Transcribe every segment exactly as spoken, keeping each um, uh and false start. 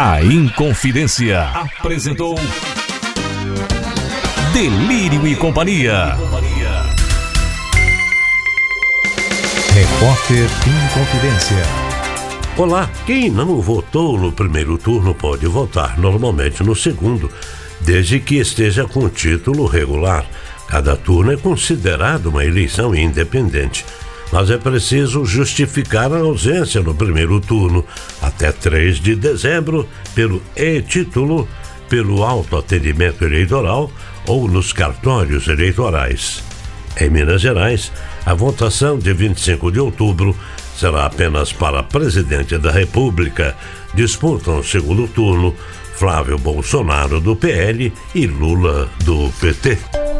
A Inconfidência apresentou Delírio e Companhia. Repórter Inconfidência. Olá, quem não votou no primeiro turno pode votar normalmente no segundo, desde que esteja com título regular. Cada turno é considerado uma eleição independente, mas é preciso justificar a ausência no primeiro turno até três de dezembro pelo e-título, pelo autoatendimento eleitoral ou nos cartórios eleitorais. Em Minas Gerais, a votação de vinte e cinco de outubro será apenas para presidente da República. Disputam o segundo turno Flávio Bolsonaro, do P L, e Lula, do P T.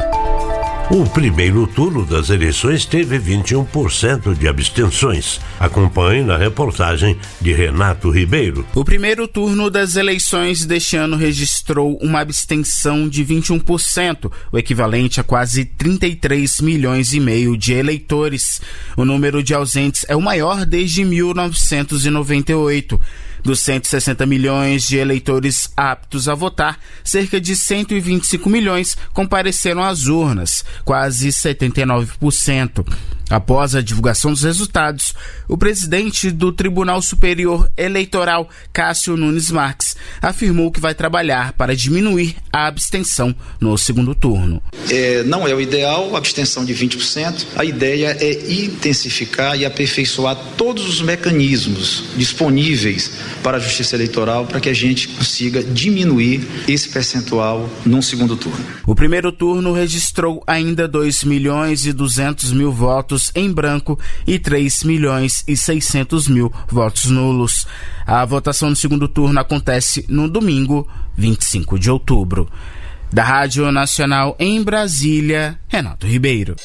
O primeiro turno das eleições teve vinte e um por cento de abstenções. Acompanhe na reportagem de Renato Ribeiro. O primeiro turno das eleições deste ano registrou uma abstenção de vinte e um por cento, o equivalente a quase trinta e três milhões e meio de eleitores. O número de ausentes é o maior desde mil novecentos e noventa e oito. Dos cento e sessenta milhões de eleitores aptos a votar, cerca de cento e vinte e cinco milhões compareceram às urnas, quase setenta e nove por cento. Após a divulgação dos resultados, o presidente do Tribunal Superior Eleitoral, Cássio Nunes Marques, afirmou que vai trabalhar para diminuir a abstenção no segundo turno. É, não é o ideal, a abstenção de vinte por cento. A ideia é intensificar e aperfeiçoar todos os mecanismos disponíveis para a Justiça Eleitoral para que a gente consiga diminuir esse percentual num segundo turno. O primeiro turno registrou ainda dois milhões e duzentos mil votos em branco e três milhões e seiscentos mil votos nulos. A votação no segundo turno acontece no domingo, vinte e cinco de outubro. Da Rádio Nacional em Brasília, Renato Ribeiro.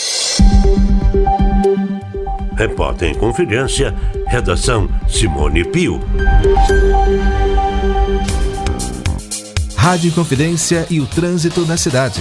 Repórter em Confidência, redação Simone Pio. Rádio Confidência e o trânsito na cidade.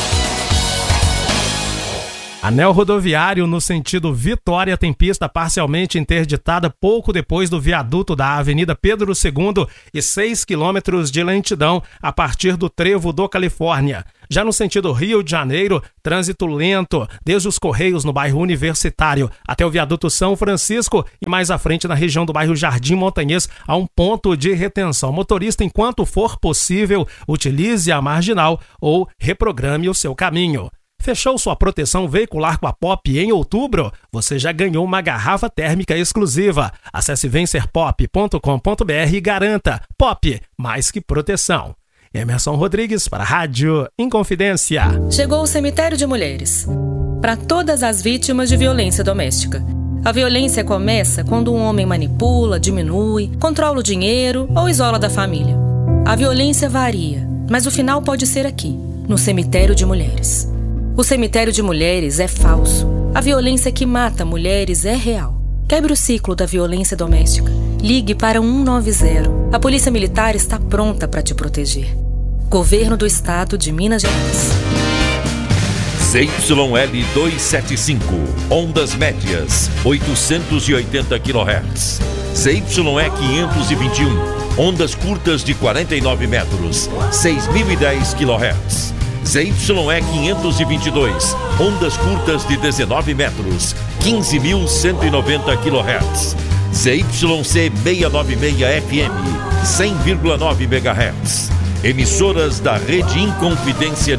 Anel rodoviário no sentido Vitória tem pista parcialmente interditada pouco depois do viaduto da Avenida Pedro segundo e seis quilômetros de lentidão a partir do trevo do Califórnia. Já no sentido Rio de Janeiro, trânsito lento desde os Correios no bairro Universitário até o viaduto São Francisco e mais à frente na região do bairro Jardim Montanhês há um ponto de retenção. Motorista, enquanto for possível, utilize a marginal ou reprograme o seu caminho. Fechou sua proteção veicular com a Pop em outubro? Você já ganhou uma garrafa térmica exclusiva. Acesse vencer pop ponto com ponto b r e garanta. Pop, mais que proteção. Emerson Rodrigues para a Rádio Inconfidência. Chegou o Cemitério de Mulheres. Para todas as vítimas de violência doméstica. A violência começa quando um homem manipula, diminui, controla o dinheiro ou isola da família. A violência varia, mas o final pode ser aqui, no Cemitério de Mulheres. O Cemitério de Mulheres é falso. A violência que mata mulheres é real. Quebre o ciclo da violência doméstica. Ligue para um nove zero. A Polícia Militar está pronta para te proteger. Governo do Estado de Minas Gerais. Z Y L duzentos e setenta e cinco, ondas médias, oitocentos e oitenta quilohertz. Z Y E quinhentos e vinte e um, ondas curtas de quarenta e nove metros, seis mil e dez quilohertz. Z Y E quinhentos e vinte e dois, ondas curtas de dezenove metros, quinze mil cento e noventa quilohertz. Z Y C seiscentos e noventa e seis F M, cem vírgula nove megahertz. Emissoras da Rede Inconfidência